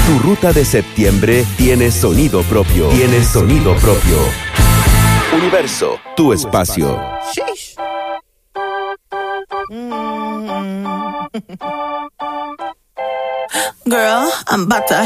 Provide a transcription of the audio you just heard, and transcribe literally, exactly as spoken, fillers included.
Tu ruta de septiembre tiene sonido propio. Tiene sonido propio. Universo, tu espacio. Sheesh. Mm. Girl, I'm about to